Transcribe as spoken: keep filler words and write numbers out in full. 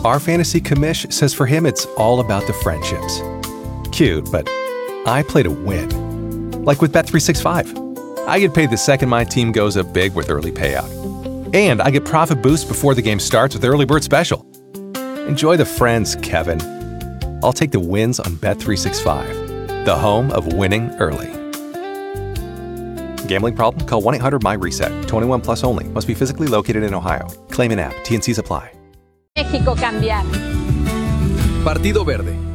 Our fantasy commish says for him it's all about the friendships. Cute, but I play to win. Like with Bet three sixty-five. I get paid the second my team goes up big with early payout. And I get profit boost before the game starts with Early Bird Special. Enjoy the friends, Kevin. I'll take the wins on Bet three sixty-five, the home of winning early. Gambling problem? Call one eight hundred my reset. twenty-one plus only. Must be physically located in Ohio. Claim in app. T and C's apply. México cambiar. Partido Verde.